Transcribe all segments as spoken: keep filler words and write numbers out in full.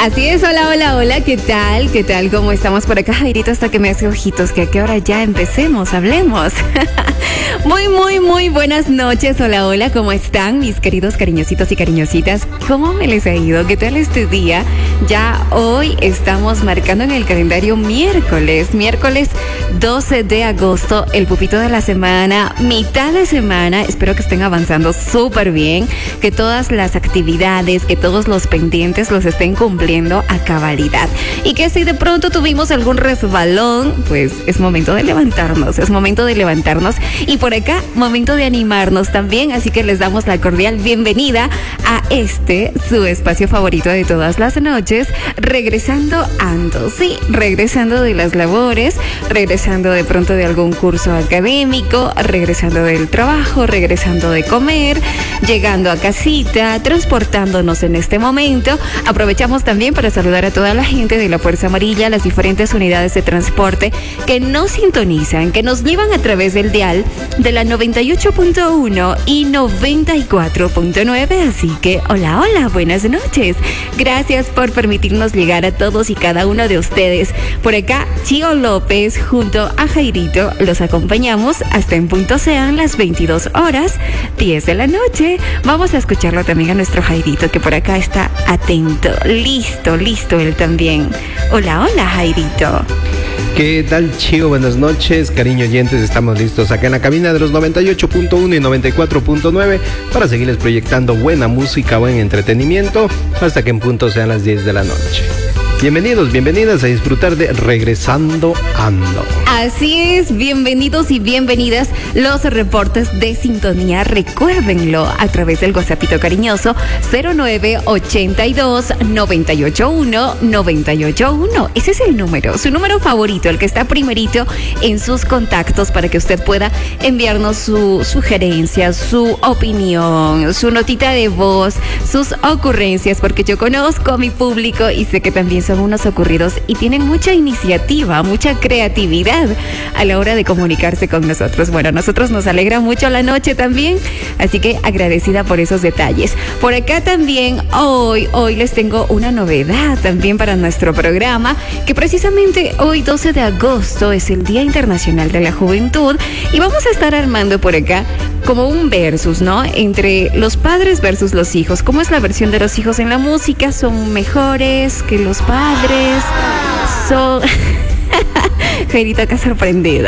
Así es, hola, hola, hola, ¿qué tal? ¿Qué tal? ¿Cómo estamos por acá, Jairito? Hasta que me hace ojitos, que a qué hora ya empecemos, hablemos. Muy, muy, muy buenas noches, hola, hola, ¿cómo están mis queridos cariñositos y cariñositas? ¿Cómo me les ha ido? ¿Qué tal este día? Ya hoy estamos marcando en el calendario miércoles, miércoles doce de agosto, el pupito de la semana, mitad de semana. Espero que estén avanzando súper bien, que todas las actividades, que todos los pendientes los estén cumpliendo a cabalidad. Y que si de pronto tuvimos algún resbalón, pues es momento de levantarnos, es momento de levantarnos. Y por acá, momento de animarnos también. Así que les damos la cordial bienvenida a este, su espacio favorito de todas las noches, Regresando Ando. Sí, regresando de las labores, regresando de pronto de algún curso académico, regresando del trabajo, regresando de comer, llegando a casita, transportándonos en este momento. Aprovechamos también para saludar a toda la gente de la Fuerza Amarilla, las diferentes unidades de transporte que nos sintonizan, que nos llevan a través del dial de la noventa y ocho punto uno y noventa y cuatro punto nueve. Así que hola, hola, buenas noches. Gracias por permitirnos llegar a todos y cada uno de ustedes. Por acá, Chio López junto a Jairito los acompañamos hasta en punto sean las veintidós horas, diez de la noche. Vamos a escucharlo también a nuestro Jairito, que por acá está atento, listo, listo él también. Hola, hola, Jairito. ¿Qué tal, Chio? Buenas noches, cariño oyentes, estamos listos acá en la cabina de los noventa y ocho punto uno y noventa y cuatro punto nueve para seguirles proyectando buena música, buen entretenimiento, hasta que en punto sean las diez de la noche. Bienvenidos, bienvenidas a disfrutar de Regresando Ando. Así es, bienvenidos y bienvenidas los reportes de sintonía. Recuérdenlo a través del WhatsAppito cariñoso cero nueve ochenta y dos noventa y ocho uno noventa y ocho uno. Ese es el número, su número favorito, el que está primerito en sus contactos para que usted pueda enviarnos su sugerencia, su opinión, su notita de voz, sus ocurrencias, porque yo conozco a mi público y sé que también son unos ocurridos y tienen mucha iniciativa, mucha creatividad a la hora de comunicarse con nosotros. Bueno, a nosotros nos alegra mucho la noche también, así que agradecida por esos detalles. Por acá también hoy, hoy les tengo una novedad también para nuestro programa, que precisamente hoy doce de agosto es el Día Internacional de la Juventud y vamos a estar armando por acá como un versus, ¿no? Entre los padres versus los hijos. ¿Cómo es la versión de los hijos en la música? ¿Son mejores que los padres? Son... Jairito acá sorprendido.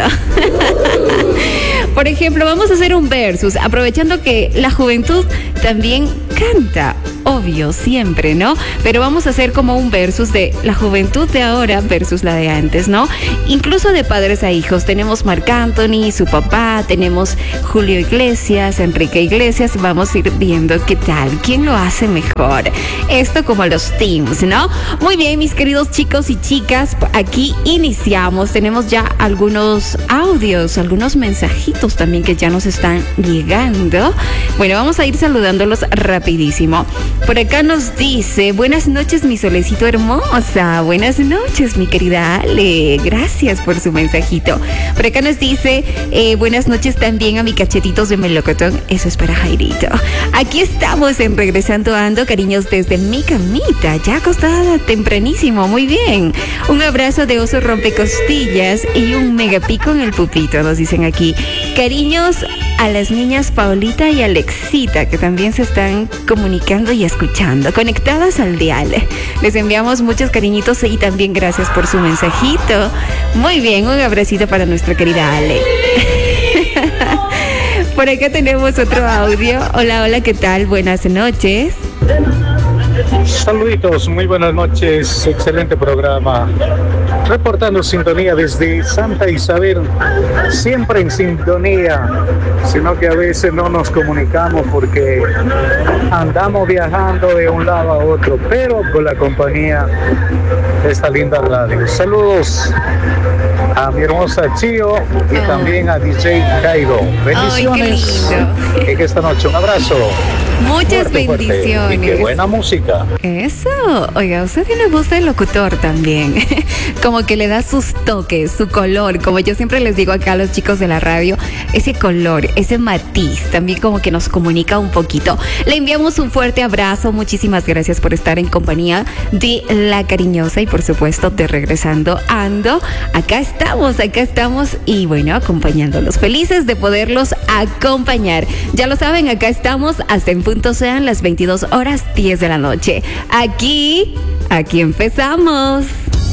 Por ejemplo, vamos a hacer un versus, aprovechando que la juventud también canta, obvio, siempre, ¿no? Pero vamos a hacer como un versus de la juventud de ahora versus la de antes, ¿no? Incluso de padres a hijos. Tenemos Marc Anthony, su papá, tenemos Julio Iglesias, Enrique Iglesias. Vamos a ir viendo qué tal, quién lo hace mejor. Esto como los teams, ¿no? Muy bien, mis queridos chicos y chicas, aquí iniciamos. Tenemos ya algunos audios, algunos mensajitos también que ya nos están llegando. Bueno, vamos a ir saludándolos rapidísimo. Por acá nos dice, buenas noches mi solecito hermosa, buenas noches mi querida Ale, gracias por su mensajito. Por acá nos dice, eh, buenas noches también a mi cachetitos de melocotón, eso es para Jairito. Aquí estamos en Regresando Ando, cariños desde mi camita, ya acostada tempranísimo, muy bien. Un abrazo de oso rompecostillas y un megapico en el pupito, nos dicen aquí. Cariños a las niñas Paulita y Alexita, que también se están comunicando y escuchando, conectadas al dial. Les enviamos muchos cariñitos y también gracias por su mensajito. Muy bien, un abracito para nuestra querida Ale. Por acá tenemos otro audio. Hola, hola, ¿qué tal? Buenas noches. Saluditos, muy buenas noches, excelente programa. Reportando sintonía desde Santa Isabel, siempre en sintonía, sino que a veces no nos comunicamos porque andamos viajando de un lado a otro, pero con la compañía de esta linda radio. Saludos a mi hermosa Chio y también a D J Cairo. Bendiciones. Ay, qué lindo. En esta noche, un abrazo. Muchas Fuerte, fuerte. bendiciones. Y qué buena música. Eso, oiga, usted tiene voz de locutor también, como que le da sus toques, su color, como yo siempre les digo acá a los chicos de la radio, ese color, ese matiz, también como que nos comunica un poquito. Le enviamos un fuerte abrazo, muchísimas gracias por estar en compañía de La Cariñosa y por supuesto de Regresando Ando. Acá estamos, acá estamos y bueno, acompañándolos, felices de poderlos acompañar. Ya lo saben, acá estamos hasta en punto sean las veintidós horas diez de la noche. Aquí, aquí empezamos.